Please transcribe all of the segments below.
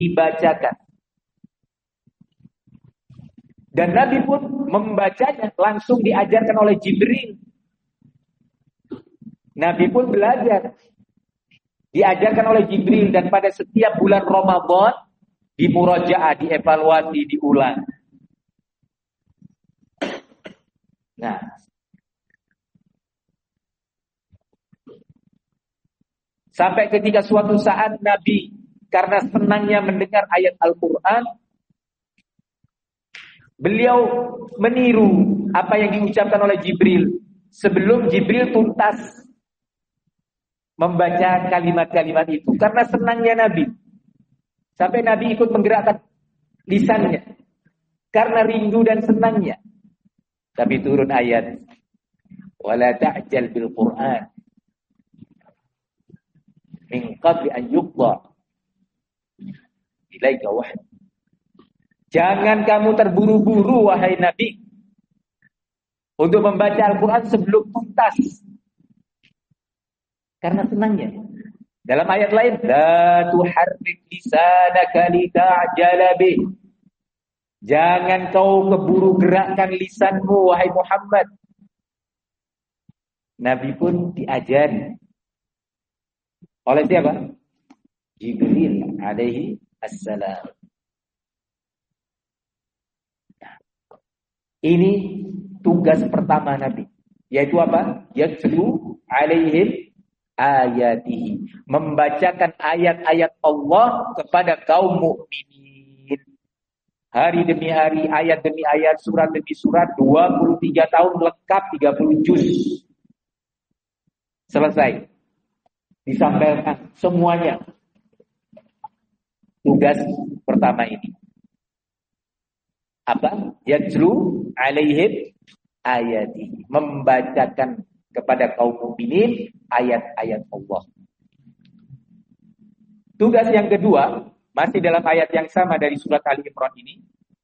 dibacakan. Dan Nabi pun membacanya langsung diajarkan oleh Jibril. Nabi pun belajar. Diajarkan oleh Jibril dan pada setiap bulan Ramadan dimurajaah, dievaluasi, diulang. Nah, sampai ketika suatu saat Nabi karena senangnya mendengar ayat Al-Quran, beliau meniru apa yang diucapkan oleh Jibril sebelum Jibril tuntas membaca kalimat-kalimat itu. Karena senangnya Nabi, sampai Nabi ikut menggerakkan lisannya karena rindu dan senangnya. Tapi turun ayat, wala ta'jal bil Qur'an min qabli an yuqda ilaika wahyi. Jangan kamu terburu-buru wahai Nabi untuk membaca Al-Quran sebelum tuntas. Karena senangnya. Dalam ayat lain, la tuharrik lisanaka lita'jala bih. Jangan kau keburu gerakkan lisanmu wahai Muhammad. Nabi pun diajari oleh siapa? Jibril alaihi assalam. Ini tugas pertama Nabi, yaitu apa? Yatlu alaihim ayatihi, membacakan ayat-ayat Allah kepada kaum mukminin. Hari demi hari, ayat demi ayat, surat demi surat, 23 tahun lengkap, 30 juz. Selesai. Disampaikan semuanya. Tugas pertama ini. Apa? Yatlu alaihim ayatihi, membacakan kepada kaum mukminin ayat-ayat Allah. Tugas yang kedua, masih dalam ayat yang sama dari surat Ali Imran ini.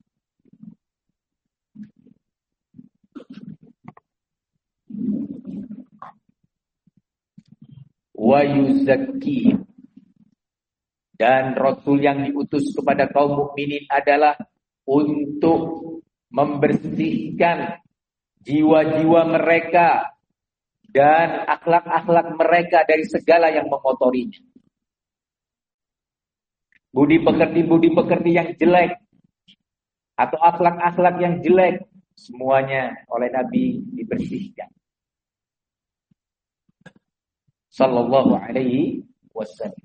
Wa yuzakki, dan Rasul yang diutus kepada kaum mukminin adalah untuk membersihkan jiwa-jiwa mereka dan akhlak-akhlak mereka dari segala yang mengotorinya. Budi pekerti yang jelek atau akhlak-akhlak yang jelek, semuanya oleh Nabi dibersihkan. Sallallahu alaihi wasallam.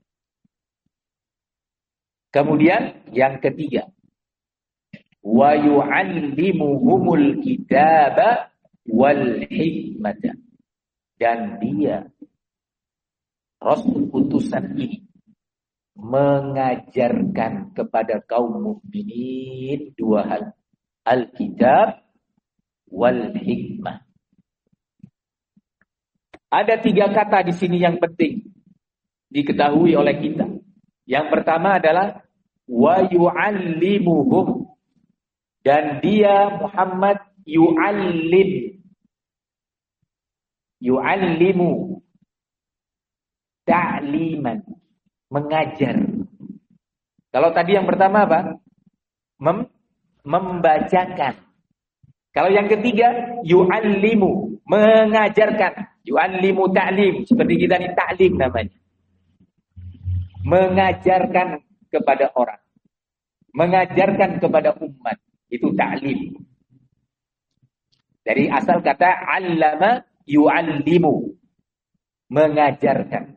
Kemudian yang ketiga, wa yu'allimuhumul kitaba wal hikmata, dan dia Rasul utusan ini mengajarkan kepada kaum mukminin dua hal, Alkitab wal hikmah. Ada 3 kata di sini yang penting diketahui oleh kita. Yang pertama adalah wa yu'allimuhum, dan dia Muhammad yu'allimu ta'liman, mengajar. Kalau tadi yang pertama apa? Membacakan. Kalau yang ketiga yu'allimu, mengajarkan. Yu'allimu ta'lim, seperti kita ini ta'lim namanya. Mengajarkan kepada orang, mengajarkan kepada umat, itu ta'lim. Dari asal kata 'allama yu'allimu, mengajarkan.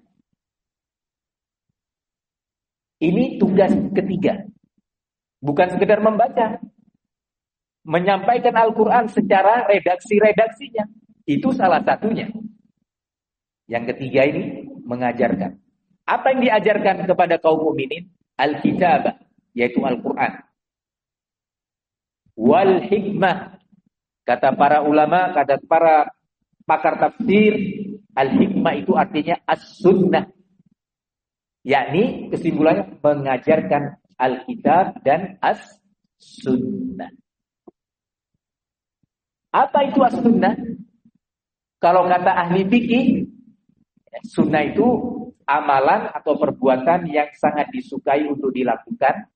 Ini tugas ketiga. Bukan sekedar membaca, menyampaikan Al-Quran secara redaksi-redaksinya, itu salah satunya. Yang ketiga ini mengajarkan. Apa yang diajarkan kepada kaum mukminin? Al-Kitab, yaitu Al-Quran. Wal hikmah, kata para ulama, kata para pakar tafsir, al-hikmah itu artinya as-sunnah. Yakni kesimpulannya mengajarkan Alkitab dan as-sunnah. Apa itu as-sunnah? Kalau kata ahli fikih, sunnah itu amalan atau perbuatan yang sangat disukai untuk dilakukan